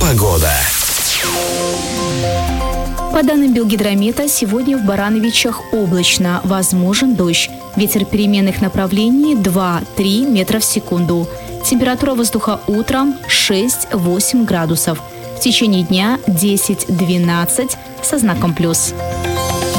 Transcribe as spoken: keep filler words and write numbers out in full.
Погода. По данным Белгидромета, сегодня в Барановичах облачно, возможен дождь. Ветер переменных направлений два-три метра в секунду. Температура воздуха утром шесть-восемь градусов. В течение дня десять-двенадцать со знаком плюс.